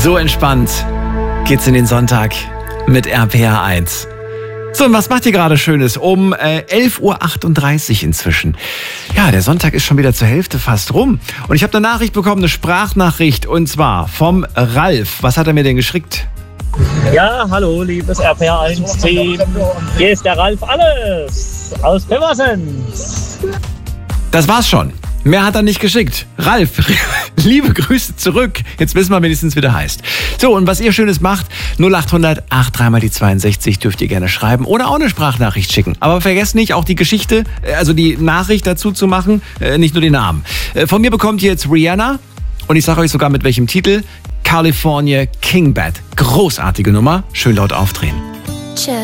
So entspannt geht's in den Sonntag mit RPR 1. So, und was macht ihr gerade Schönes? Um 11.38 Uhr inzwischen. Ja, der Sonntag ist schon wieder zur Hälfte fast rum. Und ich habe eine Nachricht bekommen, eine Sprachnachricht, und zwar vom Ralf. Was hat er mir denn geschickt? Ja, hallo, liebes RPR1-Team. Hier ist der Ralf Alles aus Pirmasens. Das war's schon. Mehr hat er nicht geschickt. Ralf, liebe Grüße zurück. Jetzt wissen wir wenigstens, wie der heißt. So, und was ihr Schönes macht, 0800 83 mal die 62 dürft ihr gerne schreiben oder auch eine Sprachnachricht schicken. Aber vergesst nicht, auch die Geschichte, also die Nachricht dazu zu machen, nicht nur den Namen. Von mir bekommt ihr jetzt Rihanna, und ich sage euch sogar mit welchem Titel: California King Bad. Großartige Nummer, schön laut aufdrehen.